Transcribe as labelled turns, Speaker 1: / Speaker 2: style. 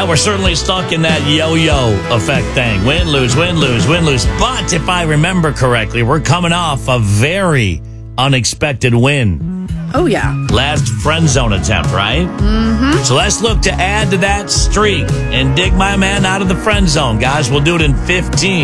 Speaker 1: we're certainly stuck in that yo-yo effect thing. Win, lose, win, lose, win, lose. But if I remember correctly, we're coming off a very unexpected win.
Speaker 2: Oh, yeah.
Speaker 1: Last friend zone attempt, right? Mm-hmm. So let's look to add to that streak and dig my man out of the friend zone. Guys, we'll do it in 15.